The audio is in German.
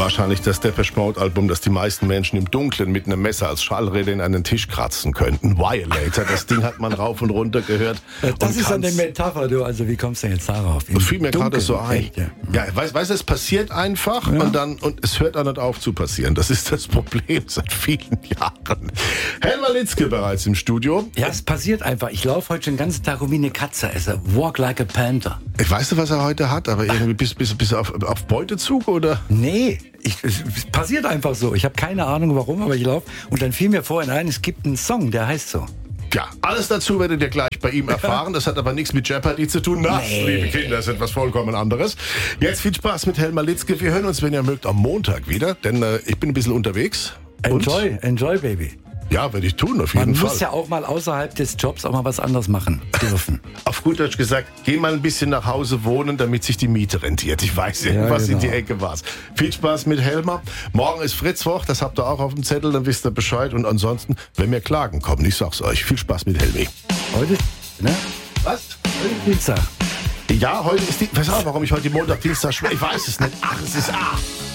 Wahrscheinlich das Depeche Mode Album, das die meisten Menschen im Dunkeln mit einem Messer als Schallräder in einen Tisch kratzen könnten. Violator, das Ding hat man rauf und runter gehört. Das ist eine Metapher, du. Also wie kommst du denn jetzt darauf? Das fiel mir gerade so ein. Echt, ja. Ja, weißt du, es passiert einfach und es hört auch nicht auf zu passieren. Das ist das Problem seit vielen Jahren. Helma Litzke bereits im Studio. Ja, es passiert einfach. Ich laufe heute schon den ganzen Tag wie eine Katze. Also walk like a panther. Weißt du, was er heute hat? Aber irgendwie bist du auf Beutezug oder? Nee, es passiert einfach so. Ich habe keine Ahnung warum, aber ich laufe. Und dann fiel mir vorhin ein, es gibt einen Song, der heißt so. Ja, alles dazu werdet ihr gleich bei ihm erfahren. Das hat aber nichts mit Jeopardy zu tun. Na, liebe Kinder, das ist etwas vollkommen anderes. Jetzt viel Spaß mit Helma Litzke. Wir hören uns, wenn ihr mögt, am Montag wieder. Denn ich bin ein bisschen unterwegs. Enjoy, Baby. Ja, werde ich tun, auf jeden Fall. Man muss ja auch mal außerhalb des Jobs auch mal was anderes machen dürfen. Auf gut Deutsch gesagt, geh mal ein bisschen nach Hause wohnen, damit sich die Miete rentiert. Ich weiß, irgendwas in die Ecke war's. Viel Spaß mit Helma. Morgen ist Fritzwoch, das habt ihr auch auf dem Zettel, dann wisst ihr Bescheid. Und ansonsten, wenn mir Klagen kommen, ich sag's euch, viel Spaß mit Helmi. Heute, ne? Was? Heute ist Dienstag. Ja, heute ist die... Weißt du, warum ich heute Montag, Dienstag... Ich weiß es nicht. Ach, es ist...